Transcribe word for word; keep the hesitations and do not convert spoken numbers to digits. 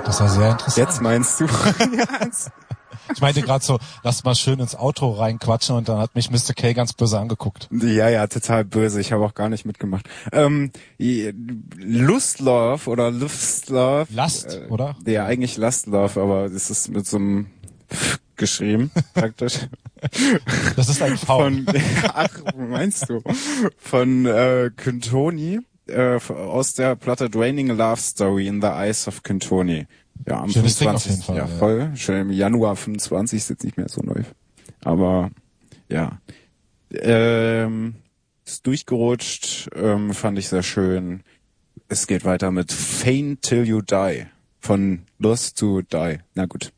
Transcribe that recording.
Das war sehr interessant. Jetzt meinst du? Ich meinte gerade so, lass mal schön ins Auto reinquatschen und dann hat mich Mister K ganz böse angeguckt. Ja, ja, total böse. Ich habe auch gar nicht mitgemacht. Ähm, Lustlove oder Lustlove. Last, äh, oder? Ja, eigentlich Lustlove, aber es ist mit so einem F geschrieben, praktisch. Das ist ein V. Von, ach, meinst du? Von äh, Quintoni, äh, aus der Platte Draining Love Story in the Eyes of Quintoni. Ja, am Schönes Ding fünfundzwanzigsten auf jeden Fall. Ja, voll. Schon im Januar fünfundzwanzig ist jetzt nicht mehr so neu. Aber ja. Ähm, ist durchgerutscht, ähm, fand ich sehr schön. Es geht weiter mit Faint Till You Die. Von Lost to Die. Na gut.